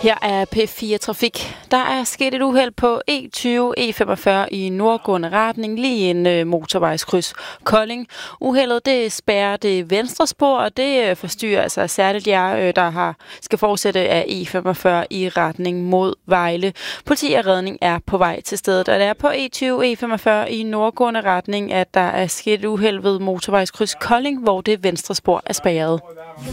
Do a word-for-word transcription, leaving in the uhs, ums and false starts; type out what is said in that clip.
Her er P fire Trafik. Der er sket et uheld på E tyve E femogfyrre i nordgående retning, lige en motorvejskryds Kolding. Uheldet det spærrer det venstre spor, og det forstyrrer altså særligt jer, der har, skal fortsætte af E femogfyrre i retning mod Vejle. Politi og redning er på vej til stedet, og det er på E tyve E femogfyrre i nordgående retning, at der er sket et uheld ved motorvejskryds Kolding, hvor det venstre spor er spærret.